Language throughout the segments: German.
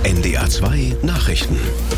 NDR 2 Nachrichten.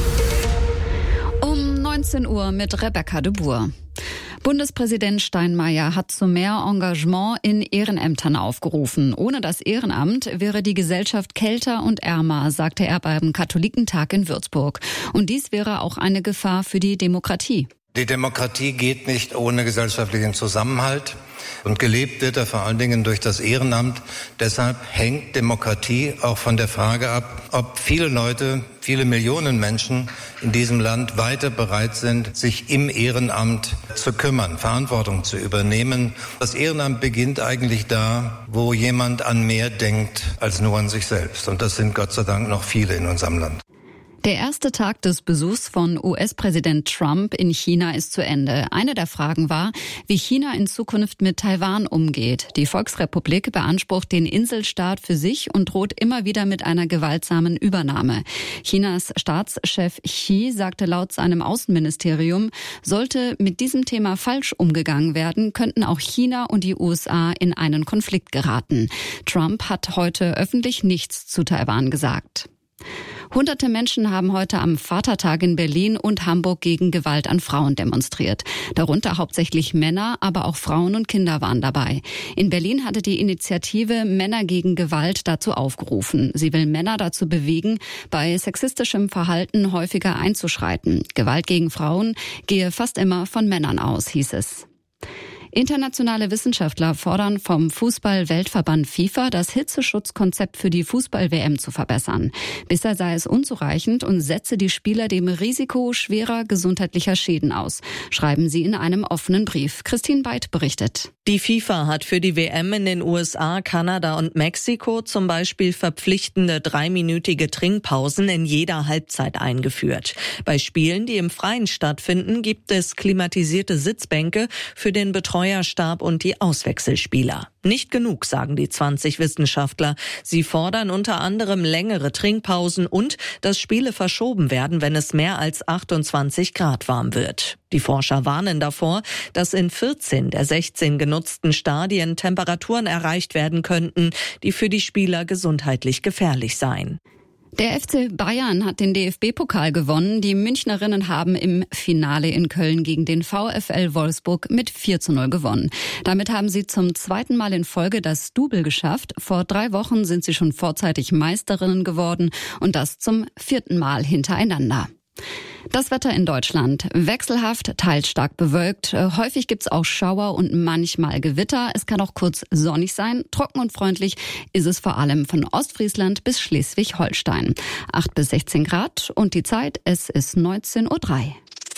Um 19 Uhr mit Rebecca de Boer. Bundespräsident Steinmeier hat zu mehr Engagement in Ehrenämtern aufgerufen. Ohne das Ehrenamt wäre die Gesellschaft kälter und ärmer, sagte er beim Katholikentag in Würzburg. Und dies wäre auch eine Gefahr für die Demokratie. Die Demokratie geht nicht ohne gesellschaftlichen Zusammenhalt. Und gelebt wird er vor allen Dingen durch das Ehrenamt. Deshalb hängt Demokratie auch von der Frage ab, ob viele Leute, viele Millionen Menschen in diesem Land weiter bereit sind, sich im Ehrenamt zu kümmern, Verantwortung zu übernehmen. Das Ehrenamt beginnt eigentlich da, wo jemand an mehr denkt als nur an sich selbst. Und das sind Gott sei Dank noch viele in unserem Land. Der erste Tag des Besuchs von US-Präsident Trump in China ist zu Ende. Eine der Fragen war, wie China in Zukunft mit Taiwan umgeht. Die Volksrepublik beansprucht den Inselstaat für sich und droht immer wieder mit einer gewaltsamen Übernahme. Chinas Staatschef Xi sagte laut seinem Außenministerium, sollte mit diesem Thema falsch umgegangen werden, könnten auch China und die USA in einen Konflikt geraten. Trump hat heute öffentlich nichts zu Taiwan gesagt. Hunderte Menschen haben heute am Vatertag in Berlin und Hamburg gegen Gewalt an Frauen demonstriert. Darunter hauptsächlich Männer, aber auch Frauen und Kinder waren dabei. In Berlin hatte die Initiative Männer gegen Gewalt dazu aufgerufen. Sie will Männer dazu bewegen, bei sexistischem Verhalten häufiger einzuschreiten. Gewalt gegen Frauen gehe fast immer von Männern aus, hieß es. Internationale Wissenschaftler fordern vom Fußball-Weltverband FIFA, das Hitzeschutzkonzept für die Fußball-WM zu verbessern. Bisher sei es unzureichend und setze die Spieler dem Risiko schwerer gesundheitlicher Schäden aus, schreiben sie in einem offenen Brief. Christine Beid berichtet. Die FIFA hat für die WM in den USA, Kanada und Mexiko zum Beispiel verpflichtende 3-minütige Trinkpausen in jeder Halbzeit eingeführt. Bei Spielen, die im Freien stattfinden, gibt es klimatisierte Sitzbänke für den Betreuerstab und die Auswechselspieler. Nicht genug, sagen die 20 Wissenschaftler. Sie fordern unter anderem längere Trinkpausen und, dass Spiele verschoben werden, wenn es mehr als 28 Grad warm wird. Die Forscher warnen davor, dass in 14 der 16 genutzten Stadien Temperaturen erreicht werden könnten, die für die Spieler gesundheitlich gefährlich seien. Der FC Bayern hat den DFB-Pokal gewonnen. Die Münchnerinnen haben im Finale in Köln gegen den VfL Wolfsburg mit 4:0 gewonnen. Damit haben sie zum zweiten Mal in Folge das Double geschafft. Vor 3 Wochen sind sie schon vorzeitig Meisterinnen geworden und das zum 4. Mal hintereinander. Das Wetter in Deutschland. Wechselhaft, teils stark bewölkt. Häufig gibt's auch Schauer und manchmal Gewitter. Es kann auch kurz sonnig sein. Trocken und freundlich ist es vor allem von Ostfriesland bis Schleswig-Holstein. 8 bis 16 Grad und die Zeit, es ist 19:03 Uhr.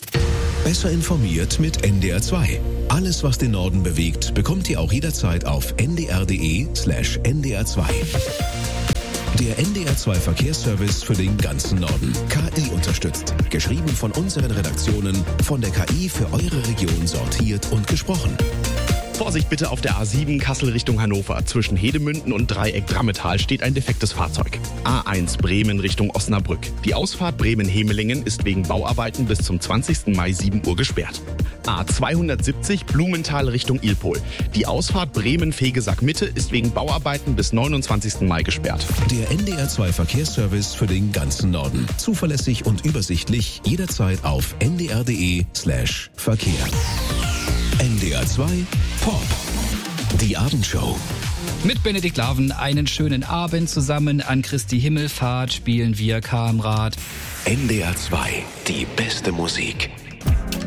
Besser informiert mit NDR 2. Alles, was den Norden bewegt, bekommt ihr auch jederzeit auf ndr.de/ndr2. Der NDR 2 Verkehrsservice für den ganzen Norden. KI unterstützt. Geschrieben von unseren Redaktionen, von der KI für eure Region sortiert und gesprochen. Vorsicht bitte auf der A7 Kassel Richtung Hannover. Zwischen Hedemünden und Dreieck Drammetal steht ein defektes Fahrzeug. A1 Bremen Richtung Osnabrück. Die Ausfahrt Bremen-Hemelingen ist wegen Bauarbeiten bis zum 20. Mai 7 Uhr gesperrt. A270 Blumenthal Richtung Ilpol. Die Ausfahrt Bremen-Fegesack-Mitte ist wegen Bauarbeiten bis 29. Mai gesperrt. Der NDR 2 Verkehrsservice für den ganzen Norden. Zuverlässig und übersichtlich jederzeit auf ndr.de/Verkehr. NDR 2 Pop. Die Abendshow. Mit Benedikt Laven einen schönen Abend zusammen. An Christi Himmelfahrt spielen wir Kamrad. NDR 2, die beste Musik.